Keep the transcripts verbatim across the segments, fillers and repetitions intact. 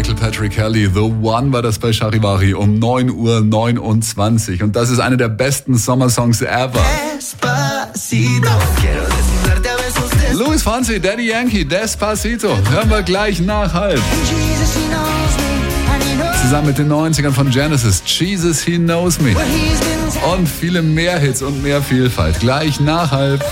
Michael Patrick Kelly. The One war das bei Charivari um neun Uhr neunundzwanzig. Und das ist eine der besten Sommersongs ever. Luis Fonsi, Daddy Yankee, Despacito. Hören wir gleich nach halb. Zusammen mit den neunzigern von Genesis, Jesus, He Knows Me. Und viele mehr Hits und mehr Vielfalt. Gleich nach halb.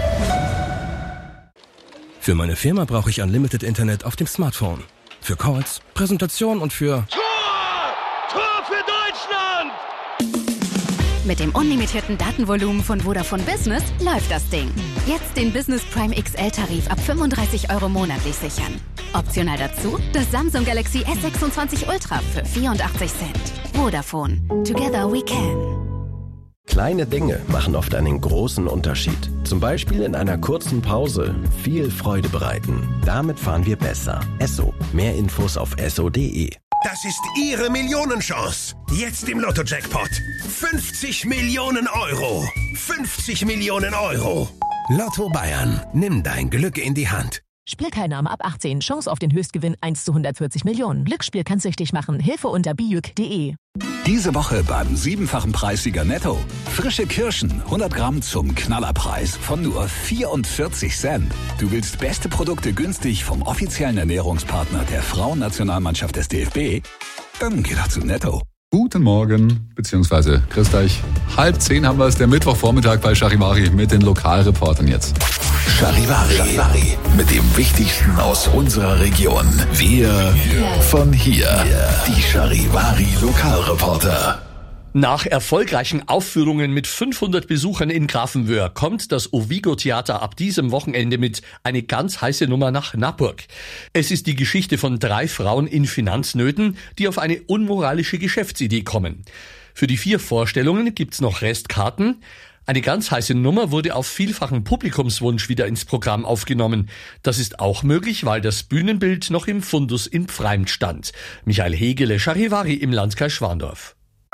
Für meine Firma brauche ich Unlimited Internet auf dem Smartphone. Für Calls, Präsentation und für... Tor! Tor für Deutschland! Mit dem unlimitierten Datenvolumen von Vodafone Business läuft das Ding. Jetzt den Business Prime X L-Tarif ab fünfunddreißig Euro monatlich sichern. Optional dazu das Samsung Galaxy S sechsundzwanzig Ultra für vierundachtzig Cent. Vodafone. Together we can. Kleine Dinge machen oft einen großen Unterschied. Zum Beispiel in einer kurzen Pause viel Freude bereiten. Damit fahren wir besser. Esso. Mehr Infos auf esso punkt de. Das ist Ihre Millionenchance. Jetzt im Lotto-Jackpot. fünfzig Millionen Euro. fünfzig Millionen Euro. Lotto Bayern. Nimm dein Glück in die Hand. Spielteilnahme ab achtzehn. Chance auf den Höchstgewinn eins zu hundertvierzig Millionen. Glücksspiel kann süchtig machen. Hilfe unter bijuk punkt de. Diese Woche beim siebenfachen Preissieger Netto. Frische Kirschen, hundert Gramm zum Knallerpreis von nur vierundvierzig Cent. Du willst beste Produkte günstig vom offiziellen Ernährungspartner der Frauennationalmannschaft des D F B? Dann geh doch zu Netto. Guten Morgen, beziehungsweise grüßt euch. Halb zehn haben wir es, der Mittwochvormittag bei Charivari mit den Lokalreportern jetzt. Charivari, Charivari, mit dem Wichtigsten aus unserer Region. Wir von hier. Die Charivari Lokalreporter. Nach erfolgreichen Aufführungen mit fünfhundert Besuchern in Grafenwöhr kommt das Ovigo Theater ab diesem Wochenende mit eine ganz heiße Nummer nach Naburg. Es ist die Geschichte von drei Frauen in Finanznöten, die auf eine unmoralische Geschäftsidee kommen. Für die vier Vorstellungen gibt's noch Restkarten. Eine ganz heiße Nummer wurde auf vielfachen Publikumswunsch wieder ins Programm aufgenommen. Das ist auch möglich, weil das Bühnenbild noch im Fundus in Pfreimd stand. Michael Hegele, Charivari im Landkreis Schwandorf.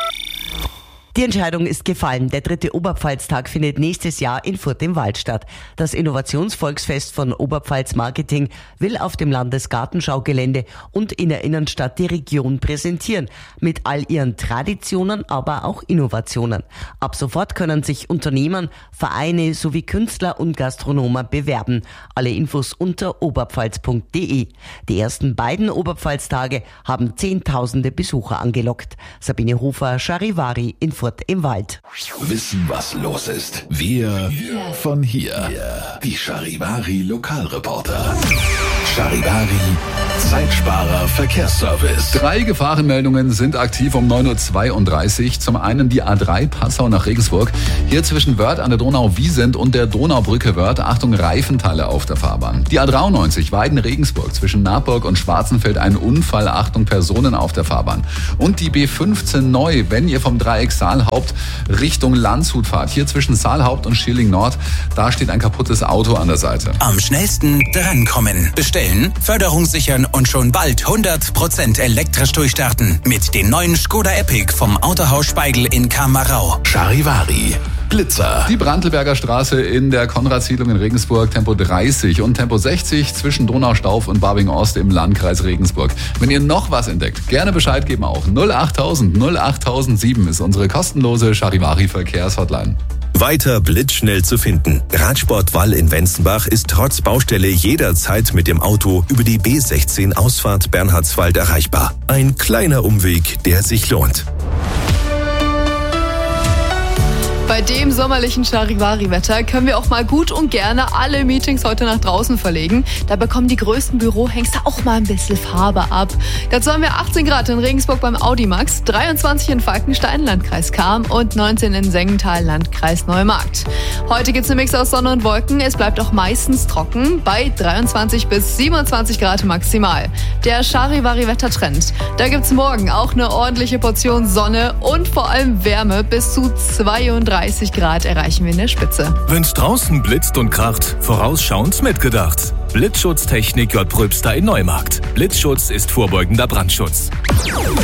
Die Entscheidung ist gefallen. Der dritte Oberpfalztag findet nächstes Jahr in Furth im Wald statt. Das Innovationsvolksfest von Oberpfalz Marketing will auf dem Landesgartenschaugelände und in der Innenstadt die Region präsentieren. Mit all ihren Traditionen, aber auch Innovationen. Ab sofort können sich Unternehmen, Vereine sowie Künstler und Gastronomen bewerben. Alle Infos unter oberpfalz punkt de. Die ersten beiden Oberpfalztage haben Zehntausende Besucher angelockt. Sabine Hofer, Charivari in Furth im Wald. Wissen, was los ist. Wir von hier. Die Charivari Lokalreporter. Charivari Zeitsparer Verkehrsservice. Drei Gefahrenmeldungen sind aktiv um neun Uhr zweiunddreißig. Zum einen die A drei Passau nach Regensburg. Hier zwischen Wörth an der Donau-Wiesent und der Donaubrücke Wörth. Achtung, Reifenteile auf der Fahrbahn. Die A dreiundneunzig Weiden-Regensburg zwischen Naburg und Schwarzenfeld. Ein Unfall. Achtung, Personen auf der Fahrbahn. Und die B fünfzehn neu, wenn ihr vom Dreieck Saalhaupt Richtung Landshut fahrt. Hier zwischen Saalhaupt und Schilling Nord. Da steht ein kaputtes Auto an der Seite. Am schnellsten drankommen. Bestellen, Förderung sichern und schon bald hundert Prozent elektrisch durchstarten. Mit den neuen Skoda Epic vom Autohaus Speigl in Kamarau. Charivari Blitzer. Die Brantelberger Straße in der Konradsiedlung in Regensburg, Tempo dreißig und Tempo sechzig zwischen Donaustauf und Babing-Ost im Landkreis Regensburg. Wenn ihr noch was entdeckt, gerne Bescheid geben auch. null achttausend null achttausendsieben ist unsere kostenlose Charivari Verkehrshotline. Weiter blitzschnell zu finden. Radsport Wall in Wenzenbach ist trotz Baustelle jederzeit mit dem Auto über die B sechzehn Ausfahrt Bernhardswald erreichbar. Ein kleiner Umweg, der sich lohnt. Bei dem sommerlichen Charivari-Wetter können wir auch mal gut und gerne alle Meetings heute nach draußen verlegen. Da bekommen die größten Bürohengste auch mal ein bisschen Farbe ab. Dazu haben wir achtzehn Grad in Regensburg beim Audimax, dreiundzwanzig in Falkenstein, Landkreis Cham und neunzehn in Sengenthal, Landkreis Neumarkt. Heute gibt's einen Mix aus Sonne und Wolken. Es bleibt auch meistens trocken bei dreiundzwanzig bis siebenundzwanzig Grad maximal. Der Charivari-Wettertrend. Da gibt's morgen auch eine ordentliche Portion Sonne und vor allem Wärme. Bis zu zweiunddreißig Grad erreichen wir in der Spitze. Wenn's draußen blitzt und kracht, vorausschauend mitgedacht. Blitzschutztechnik J. Pröbster in Neumarkt. Blitzschutz ist vorbeugender Brandschutz.